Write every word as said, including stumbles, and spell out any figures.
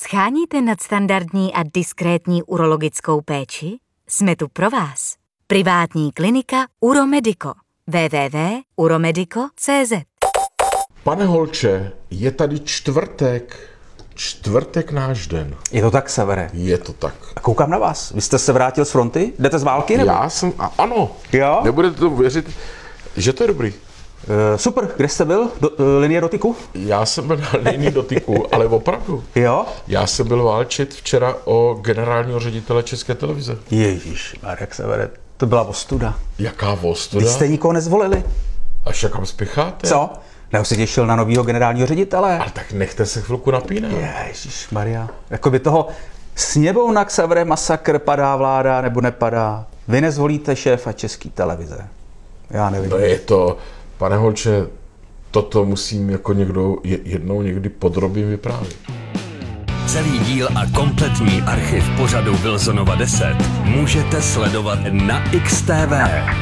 Scháníte nadstandardní a diskrétní urologickou péči? Jsme tu pro vás. Privátní klinika Uromedico. w w w tečka uromedico tečka c z. Pane Holče, je tady čtvrtek. Čtvrtek náš den. Je to tak, Severe? Je to tak. A koukám na vás. Vy jste se vrátil z fronty? Jdete z války, nebo? Já jsem, a ano. Jo? Nebudete to věřit, že to je dobrý. Uh, super, kde jste byl? Do, uh, linie dotyku? Já jsem byl na linii dotyku, ale opravdu. Jo? Já jsem byl válčit včera o generálního ředitele České televize. Ježíš, Marek Severe, to byla ostuda. Jaká ostuda? Vy jste nikoho nezvolili. Až jakam spěcháte? Co? Nebo se těšil na novýho generálního ředitele? Ale tak nechte se chvilku napínat. Ježíš Maria. Jakoby toho sněmovna k Severe masakr, padá vláda nebo nepadá. Vy nezvolíte šéfa České televize. Já nevím. No je to, pane Holče, toto musím jako někdo jednou někdy podrobně vyprávět. Celý díl a kompletní archiv pořadu Wilsonova deset můžete sledovat na X T V.